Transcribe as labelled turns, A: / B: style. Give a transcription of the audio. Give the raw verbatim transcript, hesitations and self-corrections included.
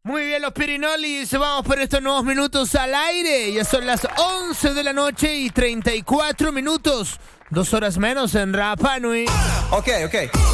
A: Muy bien, los Pirinolis, vamos por estos nuevos minutos al aire. Ya son las once de la noche y treinta y cuatro minutos. Dos horas menos en Rapa Nui.
B: Ok, ok.